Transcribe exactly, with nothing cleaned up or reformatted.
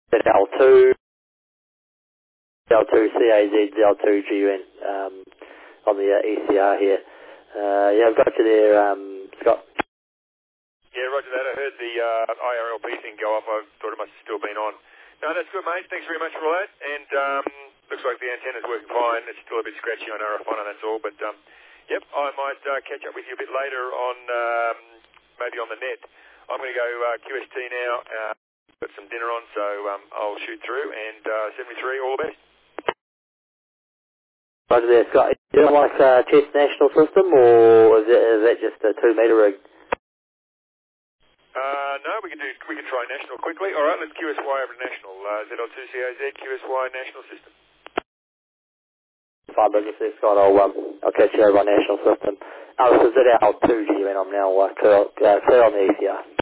Z L two, Z L two C A Z, Z L two G U N um, on the uh, E C R here. Uh, yeah, I've got you there, um, Scott. Yeah, roger that. I heard the uh, I R L P thing go off. I thought it must have still been on. No, that's good, mate. Thanks very much for all that. And um, looks like the antenna's working fine. It's still a bit scratchy on R F one, and that's all. But, um, yep, I might uh, catch up with you a bit later on, um, maybe on the net. I'm going to go uh, Q S T now. Uh, got some dinner on, so um, I'll shoot through. And uh, seventy-three, all the best. Roger there, Scott. You don't like uh, Chess National System, or is, it, is that just a two metre rig? Uh, no, we can do. We can try national quickly. All right, let's Q S Y over to national. Uh, Z L two C A Z, Q S Y national system. Fine business there, Scott. I'll, um, I'll catch you over on National System. Oh, this is Z L two G U N. I'm now uh, clear, uh, clear on the E C R.